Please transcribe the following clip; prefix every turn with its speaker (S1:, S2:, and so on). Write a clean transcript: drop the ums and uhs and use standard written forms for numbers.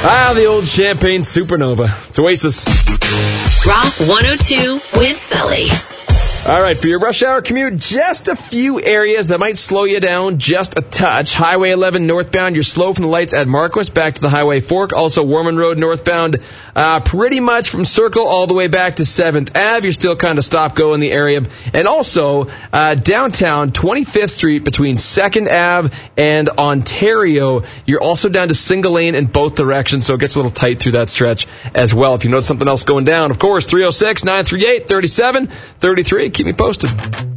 S1: The old Champagne Supernova. It's Oasis.
S2: Rock 102 with Sully.
S1: All right, for your rush hour commute, just a few areas that might slow you down just a touch. Highway 11 northbound, you're slow from the lights at Marquess back to the Highway Fork. Also, Warman Road northbound, pretty much from Circle all the way back to 7th Ave. You're still kind of stop-go in the area. And also, downtown, 25th Street between 2nd Ave and Ontario. You're also down to single lane in both directions, so it gets a little tight through that stretch as well. If you notice something else going down, of course, 306-938-3733. Keep me posted.